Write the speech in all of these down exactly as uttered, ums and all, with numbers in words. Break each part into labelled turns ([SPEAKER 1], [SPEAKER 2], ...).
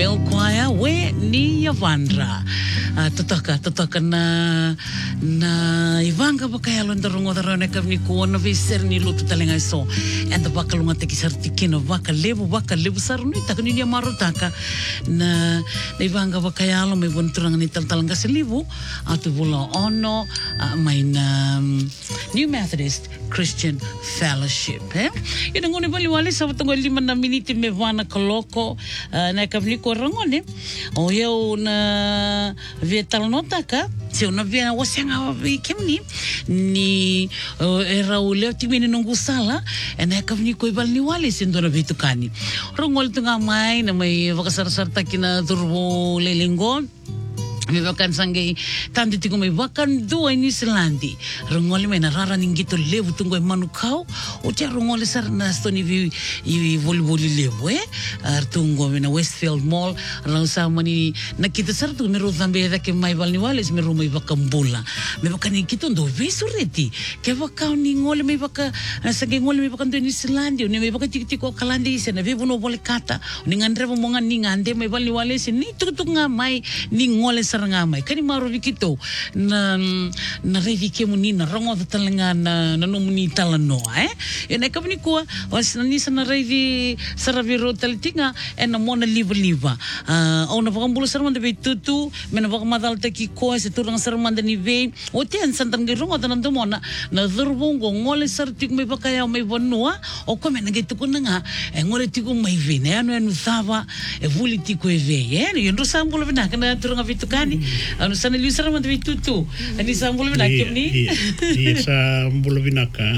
[SPEAKER 1] Male Choir we ni Yavandra. Uh, totoka, totoka na na Ivanga bakayalo ndarongo darone kavni kuona viser ni lutu talenga so. And the bakalunga teki sartikino baka lebu baka lebu saruni takuni ni marotaka na na Ivanga bakayalo me bunturanga ni taltalanga selibu atu bula ono uh, main um, New Methodist Christian Fellowship. Eh? Ina ngone bali wale sa watongo lima na miniti me vana koloko uh, na kavni ko rangone. O yeo na vietal notaka se una via wasanga ikemni ni uh, era ule timini nungu sala ena kavni ko ibal ni wale sindona vitukani. Rongol tunga mai na mai vakasar-sarta kina turbo lelingon. Me vakan sangai tanti tigo me vakan dua ini selandi rongole me na rara ningito levu tungo e manukau o tia rongole sar na stoni vi i volleyball levu eh artungo me na Westfield Mall rau sa mani na kita sar tu me ro zambe da ke mai valni wales me ro me vakan bola me vakan ningito ndo visureti ke vakan ni ngole me vaka sangai ngole me vakan do ini selandi ne me vakan tikitiko kalandi se na vivo no bole kata ni ngandrevo monga ni ngande me valni wales ni tutuk ngamai ni ngole saranga mai kani maro vikito na na revike muni na rongo talanga na na no muni talano eh ena kapni ko was ni sana revi saraviro taltinga ena mona liva liva uh, ona vakambulo sarmanda be tutu mena vakamadal taki ko se turang sarmanda ni ve o ten santan ge rongo tanan mona na zurbungo ngole sartik me vakaya me vonua o ko mena ge tukunanga e ngole tiku mai ve ne anu anu sava e vuli tiku e ve eh yendo sambulo vina kana turanga vituka anu sana liusara manda tutu ani sambulo binaka ni
[SPEAKER 2] iya sambulo binaka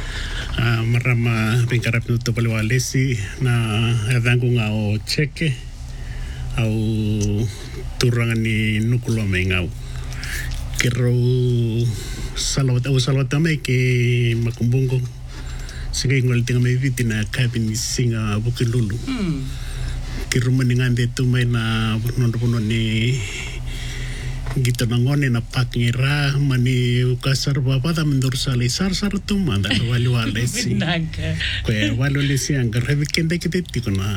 [SPEAKER 2] marama ringarap nuto palewalesi na adangu ngao cheke au turangan ni nukulo mengau kero salawat au salawat tamai ke makumbungo sige ngol tinga mai vitina kabin singa bukilulu kero maningande tumai na nondo pono ni gitu nangone na pakngira mani ukasar bapada mendur sali sar sar tu manda wali wali si kue wali wali si anggar hebi kende kete tikuna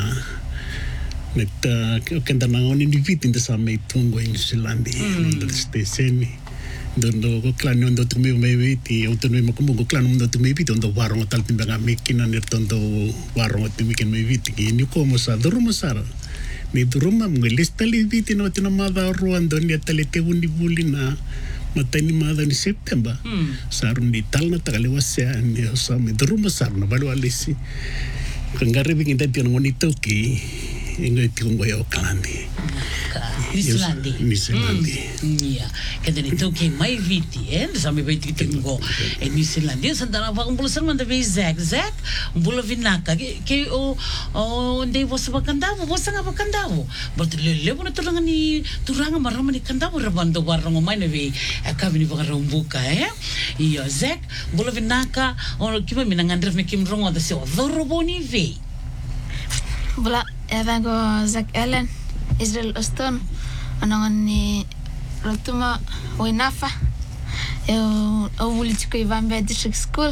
[SPEAKER 2] neta kenda nangone ni vitin de samai tungo in Silandi nda steseni dondo ko klan ndo tumi mai viti autonomi makumbu klan ndo tumi viti ndo warong tal timbanga mikina nirtondo warong tumi ken mai viti ni ko mosa dorumo sar ni duruma mgelis tali viti no tina mada ruan don ya tali te undi bulina matani mada ni September hmm. Sarun di tal na takale wasya ni osame duruma sarna balu alisi kangare bingin tadi no ni toki ingai tikungo ya oklandi
[SPEAKER 1] Nisilandi
[SPEAKER 2] Nisilandi
[SPEAKER 1] iya kada ni toki mai viti eh same viti tikungo e Nisilandi sandana vakumbulo sarmanda ve Zack Zack bulo vinaka ke o o ndei vosa bakandavo vosa nga bakandavo but le bona tulanga ni turanga marama ni kandavo rabando warango mai neve akavini vakarumbuka eh iya Zack bulo vinaka ono kiba minangandref me kim rongo da se o doroboni ve
[SPEAKER 3] bula evango Zack Allen Israel Austin anangan ni rotuma oinafa eu eu vou lhe dizer Ivambe District School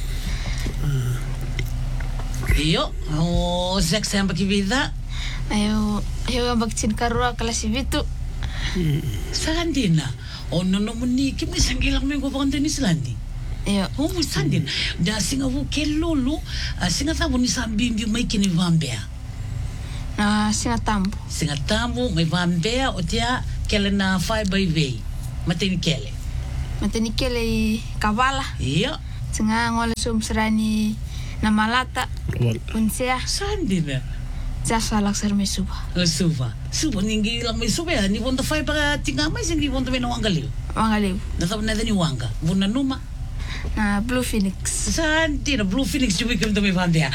[SPEAKER 1] iyo o Zack samba ki vida
[SPEAKER 3] eu eu ambak chin karua kelas itu
[SPEAKER 1] sandina o nono muni ki mi sangilang me go bande ni Silandi
[SPEAKER 3] iyo
[SPEAKER 1] o mu sandin da singa vu kelulu singa tabu ni sambimbi mai kini Ivambe
[SPEAKER 3] na singa tambo
[SPEAKER 1] singa tambo mai Ivambe o tia kele na five way mateni kele
[SPEAKER 3] mateni kele kabala
[SPEAKER 1] iyo
[SPEAKER 3] singa ngole sum serani na malata unsea
[SPEAKER 1] sandina
[SPEAKER 3] jasa laksar me suba
[SPEAKER 1] suba suba ningi lang me suba ni bonto five para tinga mai sindi bonto me no wangalio
[SPEAKER 3] wangalio
[SPEAKER 1] na sabu na ni wanga buna numa
[SPEAKER 3] na Blue Phoenix
[SPEAKER 1] sandina Blue Phoenix juwi kam to me Ivambe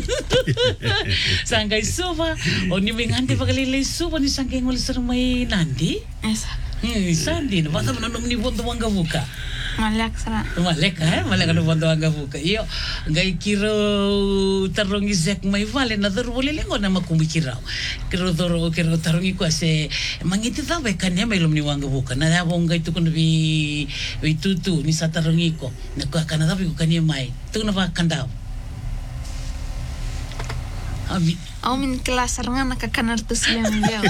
[SPEAKER 1] sangai suba o ni mengante pagalile suba ni sangai ngol sermai nandi
[SPEAKER 3] esa
[SPEAKER 1] hmm sandina bata na ni bonto wanga buka
[SPEAKER 3] malek sana
[SPEAKER 1] malek eh malek no bonto wanga buka iyo ngai kiro tarongi Zack mai vale na dor bole lengo na makumikirao kiro dor kiro tarongi ko se mangiti ta be kanya mai lomni wanga buka na ya bonga itu kun bi bi tutu ni satarongi ko na ko kana ta bi ko kanya mai tu na va kandao abi
[SPEAKER 3] Au min kelas rangana kakanar tu silang dia.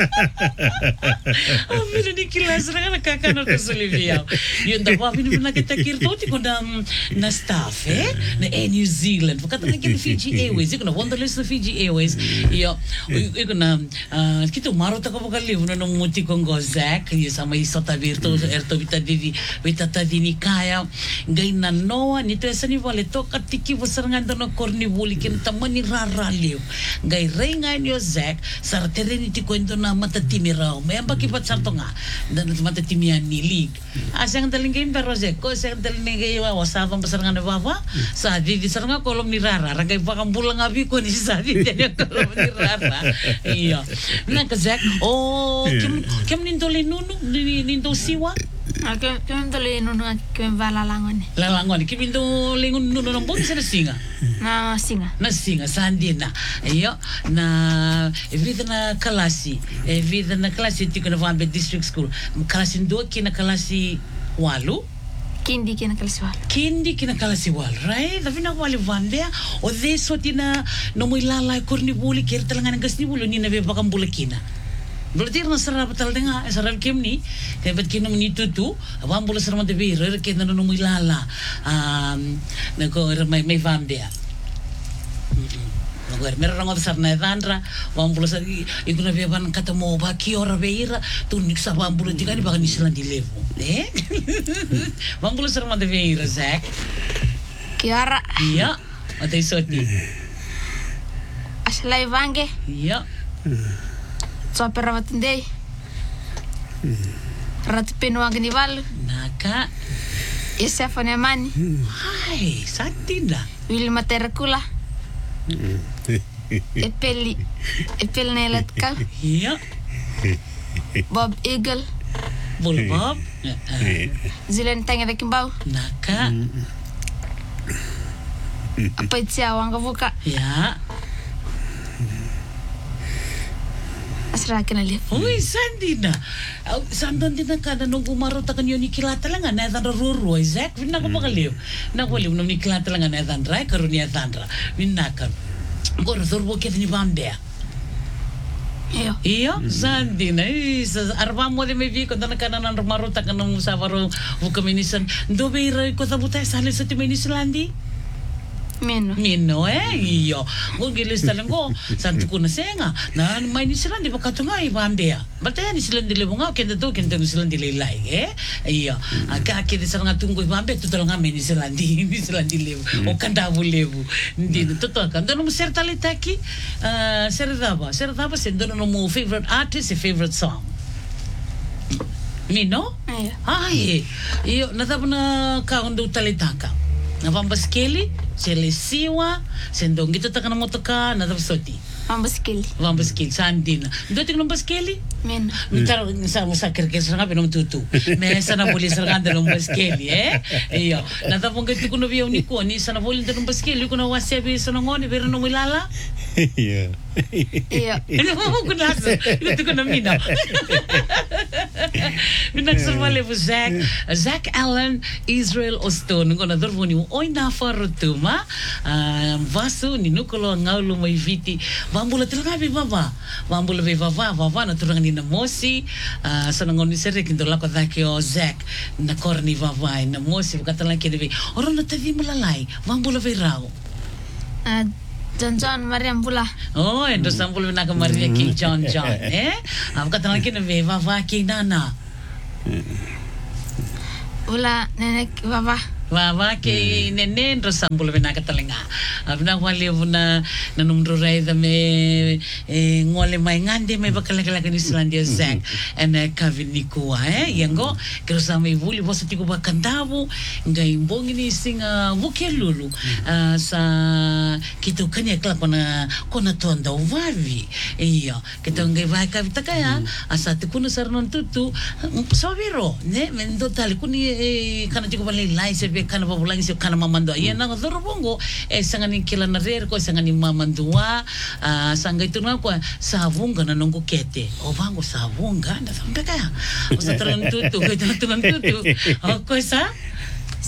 [SPEAKER 1] Oh, mira ni kilas ranga na kakana to Olivia. Yun da pa pinu na kita kirto ti ko na na staff eh na Air New Zealand. Pakata na kin Fiji Airways, ko na Wonderlist na Fiji Airways. Yo, ko na kito maro ta ko bakali uno no muti ko go Zach, yo sama isota virtu erto vita di vita ta di ni kaya ngai na noa ni to esa ni vale to katiki vosaranga no korni buli kin tamani raraliu. Ngai renga ni Zach sartereni ti ko ndo na mata timira me amba ki pat sarto nga dan mata timia ni league asang daling game pero Zach ko asang daling ngai wa wasava basaranga na baba sa di di saranga kolom ni rara rangai bakang bulang abi ko ni sa di jadi kolom ni rara iya na ka Zach oh kim kim nindo linunu nindo siwa
[SPEAKER 3] Aku kami tuli nunu kami bala langon.
[SPEAKER 1] Lalangon kim nindo lingun nunu nang bon sa singa
[SPEAKER 3] Na singa.
[SPEAKER 1] na singa sandina iyo na evida na kalasi evida na kalasi tiko na Vambe District School kalasi ndo kina kalasi walu
[SPEAKER 3] Kindi kina kelas wal.
[SPEAKER 1] kindi kina kalasi walu right tapi na wali Vambe o de so tina no mo ilala korni buli ker talangan gas ni bulu ni na be bakam bula kina Berarti na sarap tal denga sarap kim ni kaya bat kino ni tutu abang bula sarap de bir re kena no mo ilala um nako may may Vambe Agora, mera rango sa na Evandra, wambulo sa iguna beban kata mo ba ki ora beira, tu nik sa wambulo tika ni baka ni sila di levo, eh? Wambulo sa ramada beira, Zach.
[SPEAKER 3] Kiara.
[SPEAKER 1] Iya, atay soti.
[SPEAKER 3] Asalay vange.
[SPEAKER 1] Iya.
[SPEAKER 3] So perawatunday. Rat penuag ni Val.
[SPEAKER 1] Naka.
[SPEAKER 3] Isa fonemani.
[SPEAKER 1] Hai, satin lah.
[SPEAKER 3] Wil materakula. Epeli Epel nelat ka
[SPEAKER 1] Iya
[SPEAKER 3] Bob Eagle
[SPEAKER 1] Bulbob
[SPEAKER 3] Zilen tanga da kimbau
[SPEAKER 1] Naka
[SPEAKER 3] Apa itu awang kabuka
[SPEAKER 1] Ya
[SPEAKER 3] Asra kena lihat
[SPEAKER 1] Uy, sandi na. Sandan din na kada nung umarota kan yun ni kilata lang nga na etan ruru, Isaac. Wina ko makaliw. Nakaliw nung ni kilata lang nga na etan rai, karon ni etan ra. Wina ka. Koro turbo kita ni Vambe.
[SPEAKER 3] Iyo
[SPEAKER 1] Iyo, sandi na. Sa arba mo de may vi ko na kanan ng marota kan nung savaro vukaminisan. Dobe ira ko tabutay sa halis sa Timay-Nisilandi.
[SPEAKER 3] Meno
[SPEAKER 1] Mino eh, iyo. Kung gilis talang ko, santo ko na senga. Na may ni sila, di ba kato nga, Vambe. Bata yan, sila dilibo nga, kenda to, kenda to sila dililay, eh? Iyo. Kakita sila nga tungkoy Vambe, tutol nga may ni sila, di sila dilibo. O kandabu libo. Hindi na, totoo ka. Doon mo, sir talitaki, sir daba, sir daba, sir doon mo favorite artist, favorite song. Mino?
[SPEAKER 3] Iyo
[SPEAKER 1] Ay, iyo, natapos na kaundo talitaka. Navambaskeli, selesiwa, sendong gitu taka na motoka, natapsoti.
[SPEAKER 3] Mambaskili
[SPEAKER 1] Vambaskeli, sandina. Doti ng baskeli?
[SPEAKER 3] Meno
[SPEAKER 1] Mitar sa musa kerkes nga pinom tutu. Mesa na boli sa nganda ng baskeli, eh? Iyo. Natapong gati ko na biyaw ni ko, ni sa na boli ng baskeli, ko na wasabi sa nangoni, pero nung ilala?
[SPEAKER 2] Iya.
[SPEAKER 3] Iyo
[SPEAKER 1] Ano mo ko nasa? Ito ko na mina. Minagsumali po Zach. Zach Allen, Israel Oston. Kung nadorvo ni mo, oy na farutuma. Vaso, ninukulo ang ngaulo may viti. Vambula talaga bi baba. Vambula bi baba. Baba na turang ni na mosi. Sa nangon ni Sir Rick, ndola ko dhakyo Zach. Na korni baba. Na mosi. Bukatalang kinabi. Oron na tabi malalay. Vambula bi rao.
[SPEAKER 3] John John Mariam Bula
[SPEAKER 1] Oh, endo sampul na ka Maria King John John, eh? Ang katalang kinabi, baba King Nana.
[SPEAKER 3] Bula nenek baba
[SPEAKER 1] Baba ke nene ndo sampul na ka talinga. Abna wali na nanumro rai da me ngole mai ngande me bakalakala ni Islandia Zach and Kevin Nikua eh yango kero sa may vuli bosa tiko ba kandabu ngai mbongi ni singa bukelulu sa kito kanya kla kona kona tonda uvavi iyo kito ngai vai ka vitakaya asa tikuno sarnon tutu sabiro ne mendo tali kuni kana tiko ba lai se kana pabulangi si kana mamando ayan na doro bongo eh sangani kila na rer ko sangani mamandua uh, sanga itu na ko savunga na nongo kete o bango savunga na sampe kaya o sa taran tutu ko taran tutu o ko sa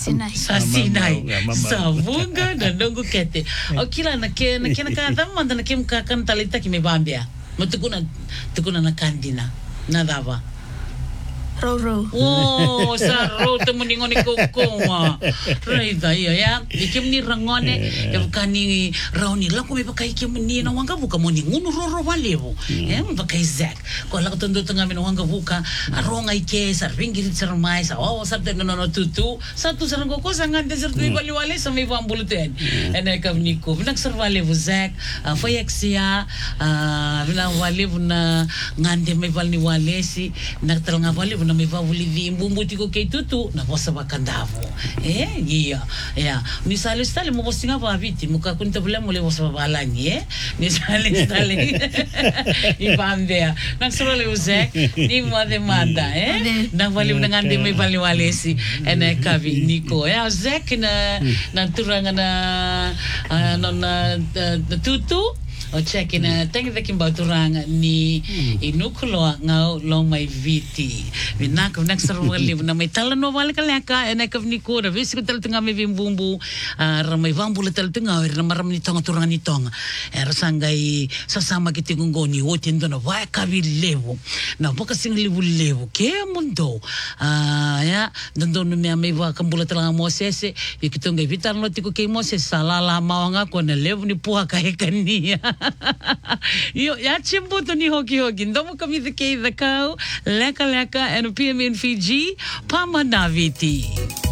[SPEAKER 3] Sinai.
[SPEAKER 1] Sa Sinai.
[SPEAKER 2] Mamau, mamau.
[SPEAKER 1] Sa bunga na nungu kete. O kila na ke na ke na kada manda na ke mkakan talita ki me bambia. Mo tukuna tukuna na kandina. Na dava.
[SPEAKER 3] Row row.
[SPEAKER 1] Oh, sa ro te mo ningon ko ko ma. Raida ia ya. Ikem ni rangone ya bukani rauni la ko me pakai ikem ni na wanga buka mo ningun ro ro valevo. Eh, mo pakai zak. Ko la ko tondo tanga me wanga buka aronga ike sa ringir sa mai sa o sa te no no tutu. Sa tu sarang ko sa ngante sa tu vale vale sa me vambuluten. Ena kam ni ko. Nak ser valevo zak. Foi exia vila valevo na ngante me valni vale si nak talanga valevo na may vavuli di imbumbuti ko kay tutu na posa bakandavo eh iya ya ni sale stale mo postinga pa viti mo ka kunta bula mo le posa balani eh ni sale stale i bandea na solo le use ni mo demanda eh na vali na ngandi may vali wale si ena kavi niko ya zek na na turanga na na na tutu o check na tengi deki bauturanga ni inukuloa ngau long mai viti vinak vinak sarwali na may tala no wala kaleka ena kavni ko na visi ko tala tunga me vimbumbu ramai vambu le tala tunga na maram ni tonga turanga ni tonga era sangai sasama kiti ngoni o tendo na vai kavi levo na boka sing levo levo ke mundo ya dondo no me me va kambula tala mosese e kitonga vitar no tiko ke moses salala mawanga ko na levo ni puha ka hekania Yo, ya chimbo to ni hoki hoki. Ndomo kami the kei the kau. Leka leka and P M in Fiji. Pamanaviti.